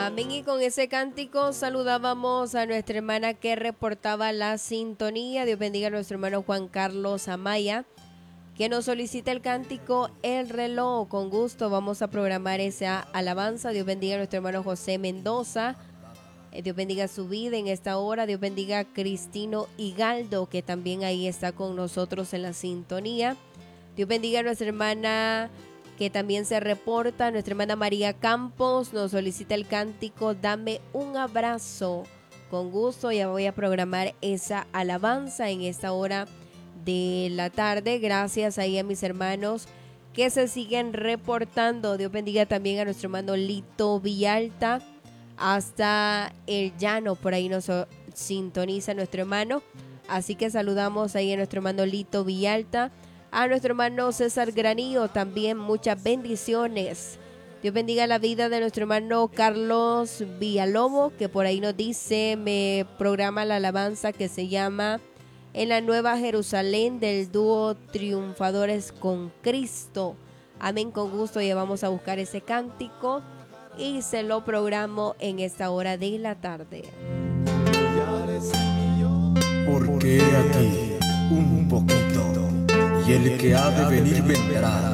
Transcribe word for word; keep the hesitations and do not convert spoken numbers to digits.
Amén. Y con ese cántico saludábamos a nuestra hermana que reportaba la sintonía. Dios bendiga a nuestro hermano Juan Carlos Amaya, que nos solicita el cántico El Reloj. Con gusto vamos a programar esa alabanza. Dios bendiga a nuestro hermano José Mendoza. Dios bendiga su vida en esta hora. Dios bendiga a Cristino Higaldo, que también ahí está con nosotros en la sintonía. Dios bendiga a nuestra hermana que también se reporta, nuestra hermana María Campos, nos solicita el cántico Dame un abrazo. Con gusto ya voy a programar esa alabanza en esta hora de la tarde. Gracias ahí a mis hermanos que se siguen reportando. Dios bendiga también a nuestro hermano Lito Villalta, hasta el llano, por ahí nos sintoniza nuestro hermano. Así que saludamos ahí a nuestro hermano Lito Villalta. A nuestro hermano César Granillo también muchas bendiciones. Dios bendiga la vida de nuestro hermano Carlos Villalobos, que por ahí nos dice, me programa la alabanza que se llama En la Nueva Jerusalén del dúo Triunfadores con Cristo. Amén, con gusto ya vamos a buscar ese cántico y se lo programo en esta hora de la tarde. Porque aquí un poquito y el que ha de venir vendrá.